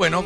Bueno,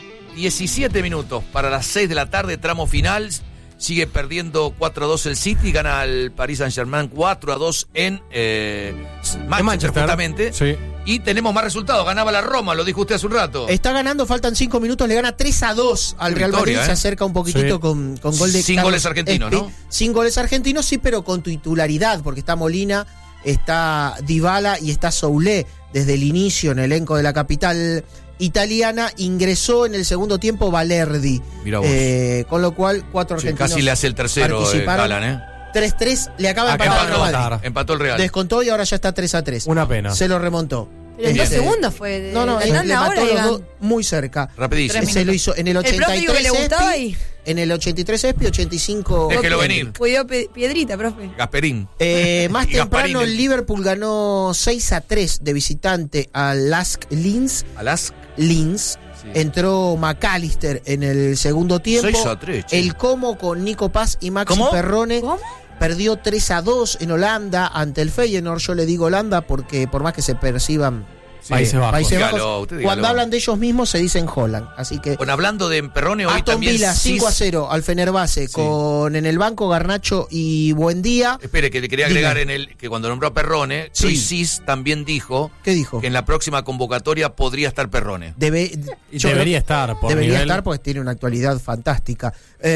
17 minutos para las 6 de la tarde, tramo final. Sigue perdiendo 4-2 el City, gana al Paris Saint-Germain 4-2 en Manchester, justamente. Sí. Y tenemos más resultados. Ganaba la Roma, lo dijo usted hace un rato. Está ganando, faltan 5 minutos, le gana 3-2 al Real Madrid, se acerca un poquitito con gol de Sin Carlos goles argentinos, Espi. ¿no? Sin goles argentinos, sí, pero con titularidad, porque está Molina, está Dybala y está Soulé desde el inicio en el elenco de la capital italiana. Ingresó en el segundo tiempo Valerdi. Mirá vos. Con lo cual, 4 argentinos Casi le hace el tercero participaron. Haaland, 3-3, le acaba de empatar al Real Madrid. Empató el Real. Descontó y ahora ya está 3-3. Una pena. Se lo remontó. Pero en 2 segundos fue. No, le mató los dos muy cerca. Rapidísimo. Se lo hizo en el 83 que le gustaba Espi, en el 83 Espi, 85. Déjelo venir. Cuidó piedrita, profe. Gasperín. Más Y temprano Gasparini. el Liverpool ganó 6-3 de visitante al Lask Linz. Linz. Sí. Entró McAllister en el segundo tiempo. 6-3, che. El Como con Nico Paz y Maxi Perrone. ¿Cómo? Perdió 3-2 en Holanda ante el Feyenoord. Yo le digo Holanda porque por más que se perciban Países Bajos. Dígalo, usted dígalo. cuando hablan de ellos mismos se dicen Holland. Así que Bueno, hablando de Perrone, hoy Aston también Villa 5-0 al Fenerbahce, Sí. con en el banco Garnacho y Buendía. Espere, que le quería agregar que cuando nombró a Perrone, Sí. Luis Cis también dijo ¿Qué dijo? que en la próxima convocatoria podría estar Perrone. Debería estar, por Debería nivel. estar porque tiene una actualidad fantástica.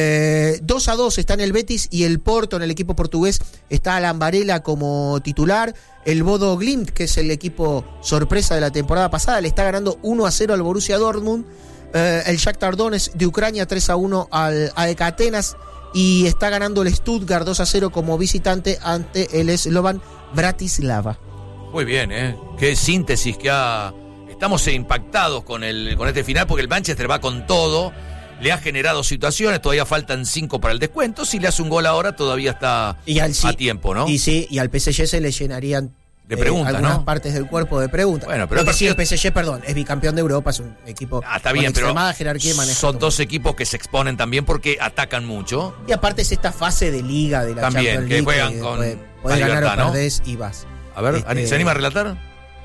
2-2 está en el Betis y el Porto, en el equipo portugués, está Alan Varela como titular. El Bodo Glimt, que es el equipo sorpresa de la temporada pasada, le está ganando 1-0 al Borussia Dortmund. El Shakhtar Donetsk de Ucrania 3-1 al AEK Atenas. Y está ganando el Stuttgart 2-0 como visitante ante el Slovan Bratislava. Muy bien, ¿eh? Qué síntesis que ha... Estamos impactados con este final porque el Manchester va con todo. Le ha generado situaciones, todavía faltan 5 para el descuento. Si le hace un gol ahora, todavía está a tiempo, ¿no? Y sí, y al PSG se le llenarían de preguntas, algunas ¿no? partes del cuerpo de preguntas. Bueno, pero sí, el PSG, perdón, es bicampeón de Europa, es un equipo está con bien, pero extremada jerarquía y maneja son todo. dos equipos que se exponen también porque atacan mucho. Y aparte es esta fase de liga de la También, Champions que League, juegan con podés más ganar libertad, o ¿no? perdés y vas. A ver, ¿se anima a relatar?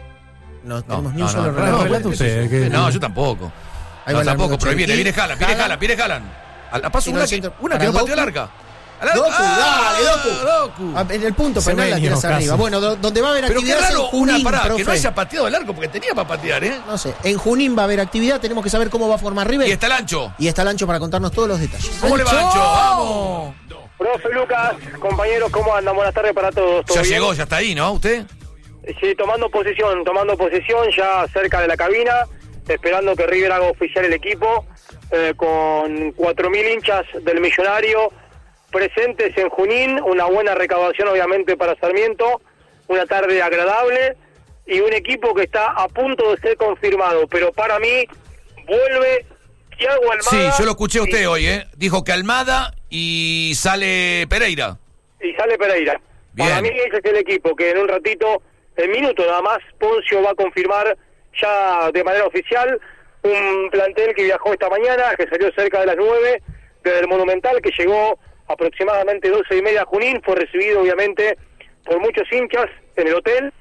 No tenemos ni un solo no, relato. relata usted, que- No, yo tampoco. Ahí No, va la tampoco, noche. pero viene Y Haaland, viene Haaland. A paso Y una no que siento- no para pateó Doku. larga. Doku, dale, Doku. En el punto penal la Semenyo, tiras arriba. casi. Bueno, donde va a haber Pero qué actividad es en raro Junín, que no profe. haya pateado el arco porque tenía para patear, ¿eh? No sé, en Junín va a haber actividad, tenemos que saber cómo va a formar River. Y está el ancho. Y está el Ancho para contarnos todos los detalles. ¿Cómo le va, Ancho? ¡Vamos! Profe Lucas, compañeros, ¿cómo andan? Buenas tardes para todos. ¿Todo Ya bien? llegó, ya está ahí, ¿no? ¿Usted? Sí, tomando posición, ya cerca de la cabina, esperando que River haga oficial el equipo, con 4.000 hinchas del Millonario presentes en Junín, una buena recaudación obviamente para Sarmiento, una tarde agradable y un equipo que está a punto de ser confirmado, pero para mí vuelve Thiago Almada. Sí, yo lo escuché a usted hoy, ¿eh? Dijo que Almada y sale Pereira. Y sale Pereira. Bien. Para mí ese es el equipo que en un ratito, en minutos nada más, Poncio va a confirmar ya de manera oficial un plantel que viajó esta mañana, que salió cerca de las 9 desde el Monumental, que llegó aproximadamente 12:30 a Junín, fue recibido obviamente por muchos hinchas en el hotel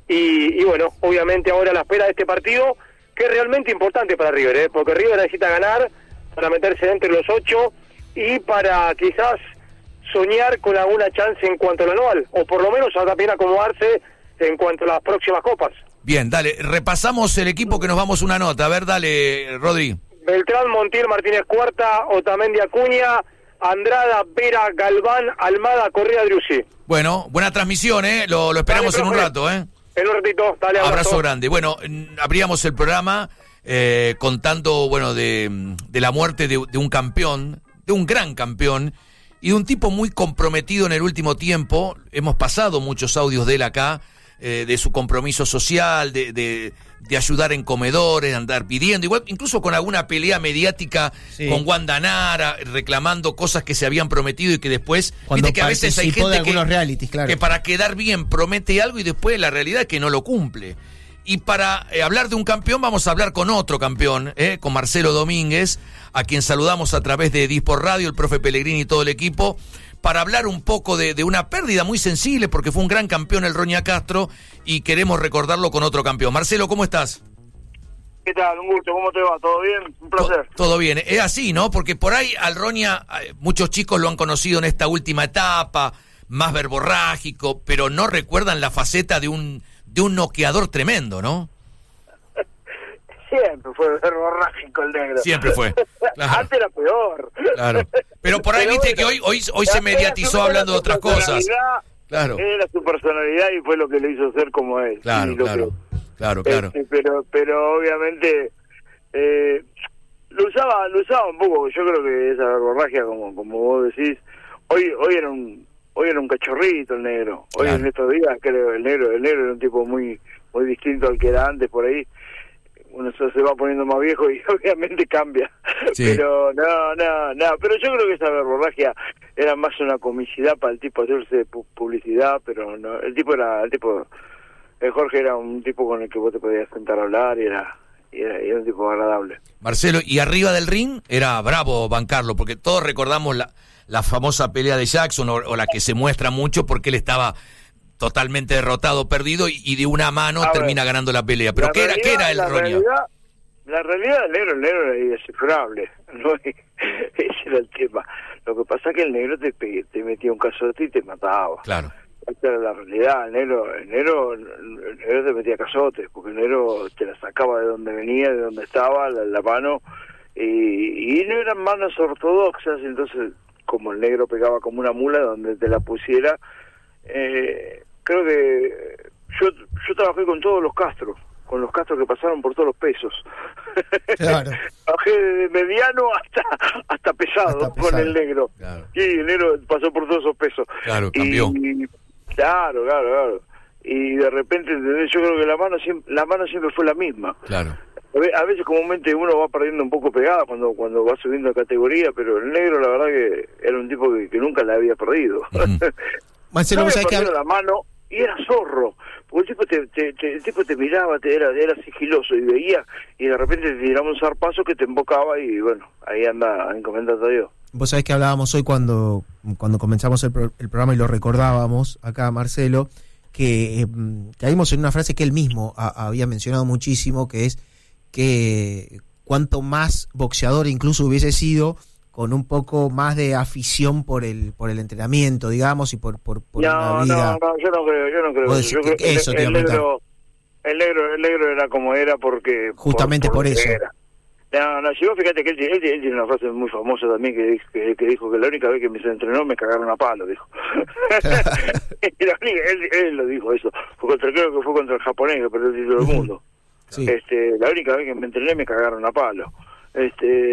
y bueno, obviamente ahora a la espera de este partido, que es realmente importante para River, porque River necesita ganar para meterse entre los 8 y para quizás soñar con alguna chance en cuanto al anual, o por lo menos también acomodarse en cuanto a las próximas copas. Bien, dale, repasamos el equipo que nos vamos una nota. A ver, dale, Rodri. Beltrán, Montiel, Martínez Cuarta, Otamendi, Acuña, Andrada, Vera, Galván, Almada, Correa, Driussi. Bueno, buena transmisión, ¿eh? Lo esperamos Dale, en un profe. rato, ¿eh? En un ratito, dale, Abrazo grande. Bueno, abríamos el programa contando, bueno, de la muerte de un campeón, de un gran campeón y de un tipo muy comprometido en el último tiempo. Hemos pasado muchos audios de él acá, de su compromiso social, de ayudar en comedores, de andar pidiendo, igual incluso con alguna pelea mediática con Wanda Nara, reclamando cosas que se habían prometido y que después, Cuando viste que a veces hay participó de gente algunos realities, claro. que para quedar bien promete algo y después la realidad es que no lo cumple. Y para hablar de un campeón vamos a hablar con otro campeón, con Marcelo Domínguez, a quien saludamos a través de Dispor Radio, el profe Pellegrini y todo el equipo, para hablar un poco de una pérdida muy sensible, porque fue un gran campeón el Roña Castro, y queremos recordarlo con otro campeón. Marcelo, ¿cómo estás? ¿Qué tal? Un gusto, ¿cómo te va? ¿Todo bien? Un placer. Todo bien, es así, ¿no? Porque por ahí Alronia, muchos chicos lo han conocido en esta última etapa, más verborrágico, pero no recuerdan la faceta de un noqueador tremendo, ¿no? Siempre fue verborrágico el negro. Siempre fue. Claro. Antes era peor. Claro. Pero por ahí viste que hoy se mediatizó hablando de otras cosas. Claro. Era su personalidad y fue lo que le hizo ser como él. Claro, claro. Pero obviamente lo usaba un poco. Yo creo que esa verborragia, como vos decís, hoy era un cachorrito el negro. Hoy claro. En estos días creo el negro era un tipo muy distinto al que era antes por ahí. Uno se va poniendo más viejo y obviamente cambia. Sí. Pero no. Pero yo creo que esa verborragia era más una comicidad para el tipo hacerse publicidad, pero no. El Jorge era un tipo con el que vos te podías sentar a hablar y era un tipo agradable. Marcelo, y arriba del ring era bravo bancarlo, porque todos recordamos la famosa pelea de Jackson o la que se muestra mucho porque él estaba totalmente derrotado, perdido y de una mano termina ganando la pelea. Pero ¿qué era el Roña? La realidad del negro era indescifrable, ¿no? Ese era el tema. Lo que pasa es que el negro te metía un cazote y te mataba. Claro. Esa era la realidad. El negro te metía cazotes, porque el negro te la sacaba de donde venía, de donde estaba, la mano, y no eran manos ortodoxas, entonces como el negro pegaba como una mula donde te la pusiera, creo que yo trabajé con todos los Castro, con los Castro que pasaron por todos los pesos. Claro. Trabajé de mediano hasta pesado con el negro. Claro. Sí, el negro pasó por todos esos pesos. Claro, cambió. Claro. Y de repente, ¿entendés? Yo creo que la mano siempre fue la misma. Claro. A veces comúnmente uno va perdiendo un poco pegada cuando va subiendo de categoría, pero el negro la verdad que era un tipo que nunca la había perdido. Marcelo, no ¿sabes había perdido la mano y era zorro, porque el tipo te miraba, era sigiloso y veía, y de repente te tiraba un zarpazo que te embocaba y bueno, ahí anda encomendado a Dios. Vos sabés que hablábamos hoy cuando comenzamos el programa y lo recordábamos acá, Marcelo, que caímos en una frase que él mismo había mencionado muchísimo, que es que cuanto más boxeador incluso hubiese sido, con un poco más de afición por el entrenamiento, digamos, y por una vida. No, yo no creo. Yo creo que eso el negro era como era porque justamente por eso. No, si vos fíjate que él tiene una frase muy famosa también que dijo que la única vez que me entrenó me cagaron a palo, dijo. él lo dijo eso. Creo que fue contra el japonés que perdió el título del mundo. Sí. La única vez que me entrené me cagaron a palo. Él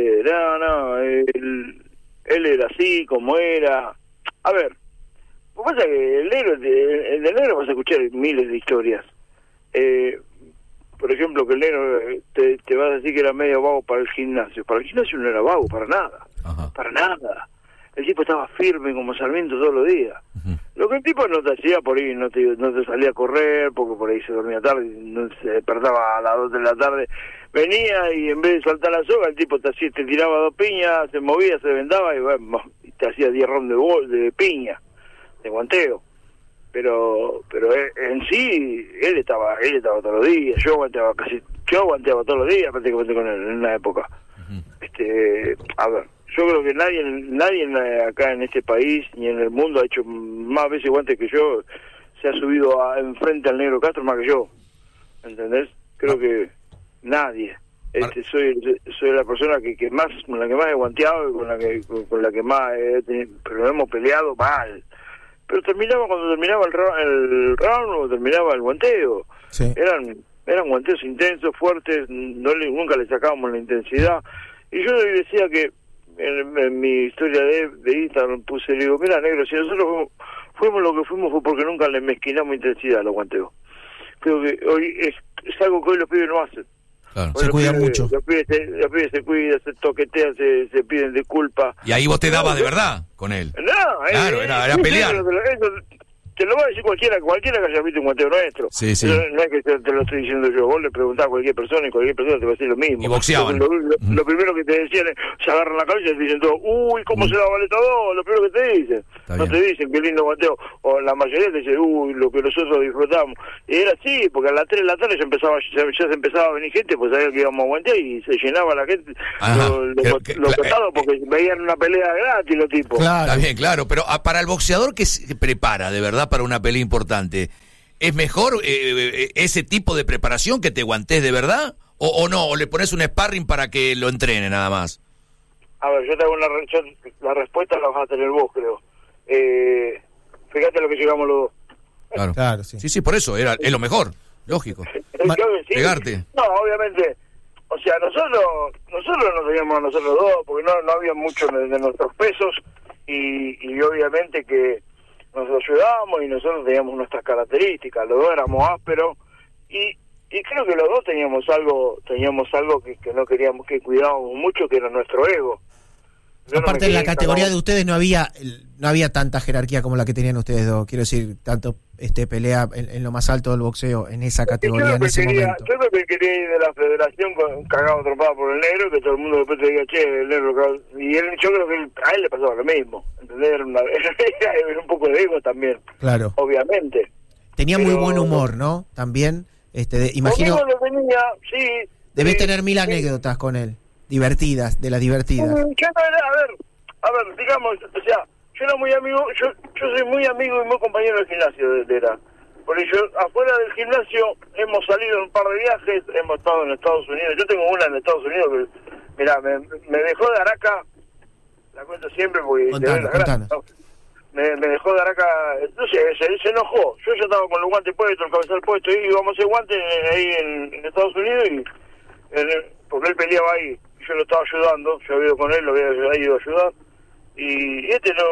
era así como era. A ver, lo que pasa es que el negro vas a escuchar miles de historias. Por ejemplo, que el negro te vas a decir que era medio vago para el gimnasio. Para el gimnasio no era vago, para nada. Ajá. Para nada. El tipo estaba firme como Sarmiento todos los días. Uh-huh. Lo que el tipo no te hacía por ahí, no te salía a correr, porque por ahí se dormía tarde, no se despertaba a las 2 de la tarde. Venía y en vez de saltar la soga, el tipo te tiraba 2 piñas, se movía, se vendaba y bueno, te hacía 10 rounds de piña, de guanteo. Pero en sí, él estaba todos los días, yo aguanteaba todos los días prácticamente con él en una época. Uh-huh. A ver, yo creo que nadie acá en este país ni en el mundo ha hecho más veces guantes que yo, se ha subido enfrente al negro Castro más que yo, ¿entendés? Creo que nadie. Soy la persona que más, con la que más he guanteado y con la que más pero hemos peleado mal. Pero cuando terminaba el round o terminaba el guanteo. Sí. Eran guanteos intensos, fuertes, nunca le sacábamos la intensidad. Y yo le decía que en mi historia de Instagram le digo, mira negro, si nosotros fuimos lo que fuimos fue porque nunca le mezquinamos intensidad a los guanteos. Creo que hoy es algo que hoy los pibes no hacen. Claro. Se cuidan mucho. Los pibes se cuidan, se toquetean, se piden disculpas. Y ahí vos te dabas de verdad con él. No, claro, era pelear. te lo va a decir cualquiera que haya visto un guanteo nuestro. Sí. No es que te lo estoy diciendo yo, vos le preguntás a cualquier persona y cualquier persona te va a decir lo mismo. Y boxeaban. Lo primero que te decían es, se agarran la cabeza y te dicen todo, uy, ¿cómo se la baleta dos? Lo primero que te dicen. No te dicen qué lindo guanteo, o la mayoría te dicen, uy, lo que nosotros disfrutamos. Y era así, porque a las 3 de la tarde ya se empezaba a venir gente, pues sabía que íbamos a guantear y se llenaba la gente, los costados, porque veían una pelea gratis los tipos. Claro. Está bien, claro, pero para el boxeador que se prepara de verdad para una pelea importante, ¿es mejor ese tipo de preparación que te guantes de verdad? ¿O no? ¿O le pones un sparring para que lo entrene nada más? A ver, yo te hago la respuesta la vas a tener vos, creo. Fíjate lo que llegamos los dos. Claro, sí. Sí, por eso, es lo mejor, lógico. Pegarte. No, obviamente, o sea, nosotros nos teníamos a nosotros dos, porque no había mucho de nuestros pesos, y obviamente que nos ayudábamos y nosotros teníamos nuestras características, los dos éramos ásperos, y creo que los dos teníamos algo que no queríamos, que cuidábamos mucho, que era nuestro ego. Aparte, en la categoría de ustedes no había tanta jerarquía como la que tenían ustedes dos. Quiero decir, tanto pelea en lo más alto del boxeo en esa categoría en ese momento. Yo creo que quería ir de la federación cagado trompada por el negro, que todo el mundo después te diga, che, el negro. Y yo creo que a él le pasaba lo mismo. ¿Entendés? Era un poco de ego también. Claro. Obviamente. Tenía muy buen humor, ¿no? También. Imagino. Lo tenía, sí. Debes tener 1000 anécdotas con él. Divertidas, de las divertidas. A ver, digamos, o sea, yo era muy amigo, yo soy muy amigo y muy compañero del gimnasio de era. Porque yo, afuera del gimnasio, hemos salido en un par de viajes, hemos estado en Estados Unidos. Yo tengo una en Estados Unidos que, mirá, me dejó de Araca, la cuento siempre porque... Contanos. ¿no? Me dejó de Araca, no sé, se enojó. Yo ya estaba con los guantes puestos, el cabezal puesto, y íbamos a hacer guantes ahí en Estados Unidos, porque él peleaba ahí. Yo lo estaba ayudando, yo había ido con él, lo había ido a ayudar, y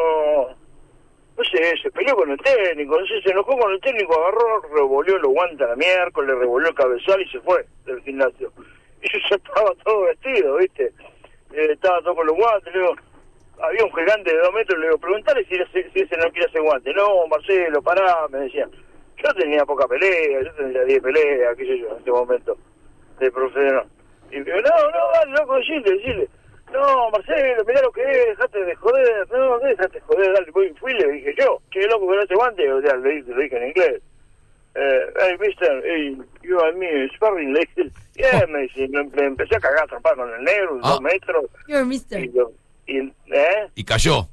no sé, se peleó con el técnico, no sé, se enojó con el técnico, agarró, revolvió los guantes a la miércoles, le revolvió el cabezal y se fue del gimnasio. Y yo ya estaba todo vestido, ¿viste? Estaba todo con los guantes, le digo, había un gigante de 2 metros, le digo, preguntale si ese no quiere hacer guantes. No, Marcelo, pará, me decían. Yo tenía poca pelea, yo tenía 10 peleas, qué sé yo, en ese momento, de profesional. Y me digo, no, dale, loco, decile. No, Marcelo, mirá lo que es, dejate de joder, dejate de joder, dale. Fui y le dije yo, che, loco, que no te guante, o sea, le dije en inglés. Hey, mister, hey, you and me, sparring, le dije, yeah, me dice, me empecé a cagar atrapado con el negro, 2 metros. You're mister. Y cayó.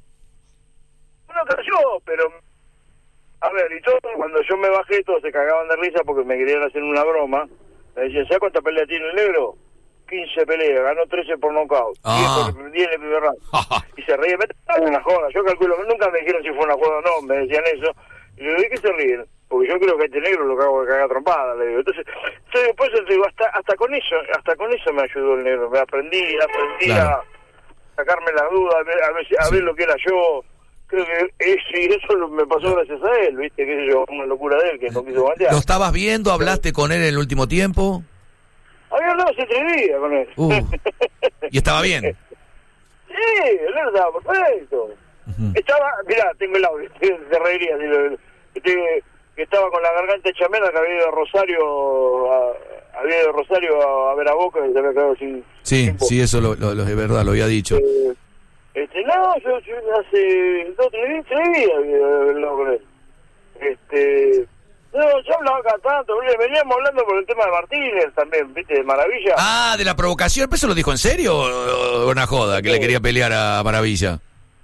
No cayó, pero... A ver, y todo, cuando yo me bajé, todos se cagaban de risa porque me querían hacer una broma. Me decían, ¿sabes cuántas peleas tiene el negro? 15 peleas, ganó 13 por nocaut, 10 en el primer round. Y se reían, me estaban en una joda. Yo calculo que nunca me dijeron si fue una joda o no, me decían eso. Y le digo, ¿de qué se ríen? Porque yo creo que a este negro lo cago de cagar trompada, le digo. Entonces, después te digo, hasta con eso me ayudó el negro. Me aprendí claro. A sacarme las dudas, a ver lo que era yo. Creo que eso me pasó gracias a él, ¿viste? Que yo, una locura de él, que no quiso guantear. ¿Lo estabas viendo? ¿Hablaste con él en el último tiempo? Había hablado hace 3 días con él. ¿Y estaba bien? Sí, él estaba perfecto. Estaba, mirá, tengo el audio, se reiría, que estaba con la garganta hecha mierda, que había ido a Rosario a ver a Boca y se había quedado sin... Sí, eso lo de verdad, lo había dicho. No, yo hace 2 o 3 días había hablado con él. No, yo hablaba acá tanto, veníamos hablando por el tema de Martínez también, ¿viste? De Maravilla. Ah, de la provocación, ¿eso lo dijo en serio o una joda, que le quería pelear a Maravilla?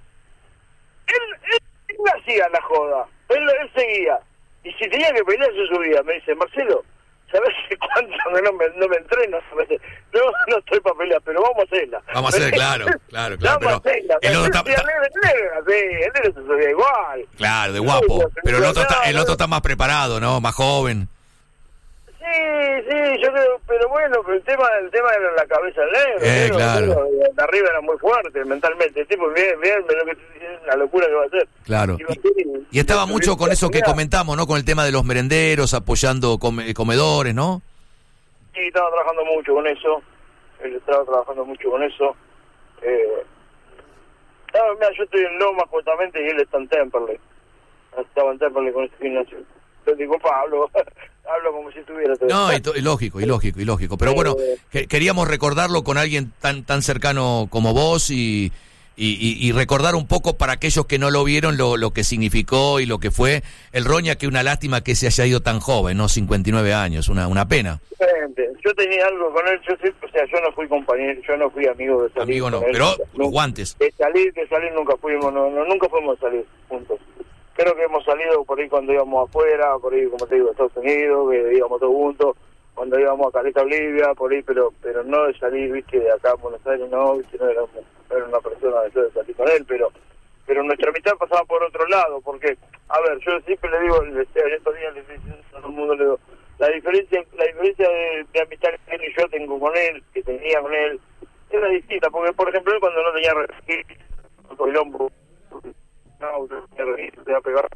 Él no hacía la joda, él seguía. Y si tenía que pelear, se subía. Me dice, Marcelo, ¿sabes cuánto que no me entreno? No estoy para pelear, pero vamos a hacerla. Vamos a hacer, claro. Vamos a hacerla. El negro se subía igual. Claro, de guapo. Pero el otro está más preparado, ¿no? Más joven. Sí, yo creo, pero bueno, el tema era la cabeza del negro. Claro. De arriba era muy fuerte mentalmente. El tipo, bien, lo que la locura que va a hacer. Claro. Y estaba mucho con eso que comentamos, ¿no? Con el tema de los merenderos, apoyando comedores, ¿no? Sí, estaba trabajando mucho con eso. Él estaba trabajando mucho con eso. Mira, yo estoy en Loma justamente y él está en Temperley. estaban con ese gimnasio. Entonces digo, hablo como si estuviera todo. No, y lógico. Pero bueno, queríamos recordarlo con alguien tan cercano como vos y recordar un poco para aquellos que no lo vieron lo que significó y lo que fue el Roña, que una lástima que se haya ido tan joven, ¿no? 59 años, una pena. Yo tenía algo con él, yo no fui compañero, yo no fui amigo de salir. Amigo no, él, pero los guantes. De salir nunca fuimos, nunca fuimos a salir juntos. Creo que hemos salido por ahí cuando íbamos afuera, por ahí, como te digo, a Estados Unidos, que íbamos todos juntos, cuando íbamos a Caleta Olivia, por ahí, pero no de salir, viste, de acá a Buenos Aires, no, viste, no era una persona de salir con él, pero nuestra amistad pasaba por otro lado, porque, a ver, yo siempre le digo, en estos días le estoy diciendo a todo el mundo, le digo, la diferencia de amistad que él y yo tengo con él, que tenía con él, era distinta, porque, por ejemplo, él cuando no tenía registro, el hombro, no tenía registro, te iba a pegar,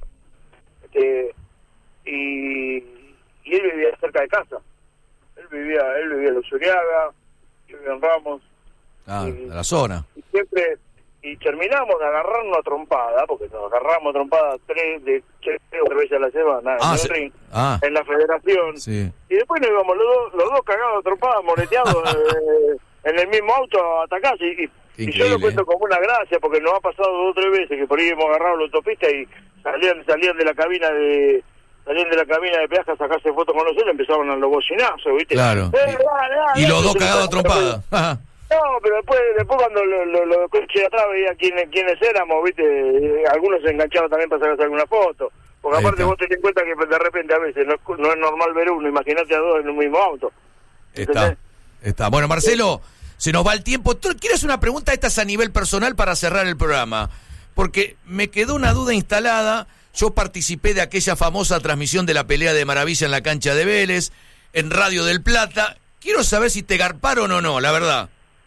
y él vivía cerca de casa, él vivía en Los Uriaga, yo vivía en Ramos, de la zona. Y siempre, y terminamos de agarrarnos a trompada, porque nos agarramos a trompada 3 veces a la semana en la federación, sí. Y después nos íbamos los dos cagados a trompada, moreteados en el mismo auto hasta casa, y yo lo cuento como una gracia, porque nos ha pasado 2 o 3 veces que por ahí hemos agarrado la autopista y salían de la cabina de peaje a sacarse fotos con nosotros, empezaban a los bocinazos, ¿viste? Claro. Dale, y los dos cagados a trompada. No, pero después cuando los coches de atrás veía quiénes éramos, ¿viste? Algunos se enganchaban también para sacarse alguna foto. Porque aparte vos te das cuenta que de repente a veces no es normal ver uno, imagínate a 2 en un mismo auto. Está. Bueno, Marcelo, se nos va el tiempo. ¿Tú quieres una pregunta? Esta es a nivel personal para cerrar el programa. Porque me quedó una duda instalada. Yo participé de aquella famosa transmisión de la pelea de Maravilla en la cancha de Vélez, en Radio del Plata. Quiero saber si te garparon o no, la verdad.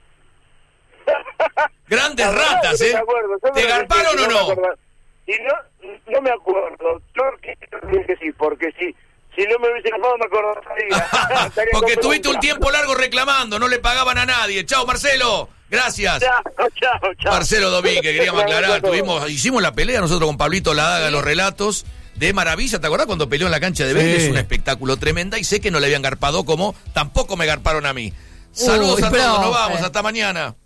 Grandes ratas, ¿eh? ¿Te garparon o no? Y no me acuerdo. Yo creo que sí, porque si no me hubiese garpado me acordaría. Porque tuviste un tiempo largo reclamando, no le pagaban a nadie. Chao, Marcelo. Gracias. Chao. Marcelo Domínguez, queríamos aclarar. Hicimos la pelea nosotros con Pablito Ladaga, los relatos de Maravilla. ¿Te acordás cuando peleó en la cancha de Vélez? Es un espectáculo tremenda y sé que no le habían garpado como tampoco me garparon a mí. Saludos a todos, nos vamos, hasta mañana.